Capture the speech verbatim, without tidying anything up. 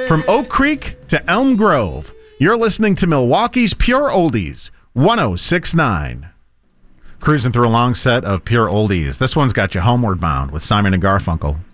From Oak Creek to Elm Grove, you're listening to Milwaukee's Pure Oldies, one oh six point nine. Cruising through a long set of Pure Oldies. This one's got you homeward bound with Simon and Garfunkel.